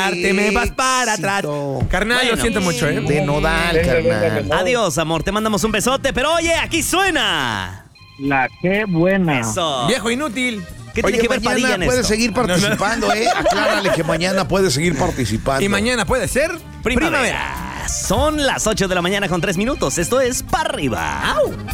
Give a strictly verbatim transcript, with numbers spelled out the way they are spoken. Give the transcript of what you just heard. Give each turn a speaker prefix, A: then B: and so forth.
A: adelante, me vas para atrás. Carnal,
B: Bueno.
A: lo siento mucho, ¿eh?
C: De nodal, carnal.
B: Adiós, amor, te mandamos un besote, pero oye, aquí suena.
D: La qué buena.
B: Eso.
A: Viejo inútil.
B: ¿Qué tiene
C: Oye,
B: que ver Padilla
C: mañana
B: en
C: puede
B: esto?
C: seguir participando, ¿eh? Aclárale que mañana puede seguir participando.
A: Y mañana puede ser
B: Primavera. Son las ocho de la mañana con tres minutos. Esto es Pa' Arriba.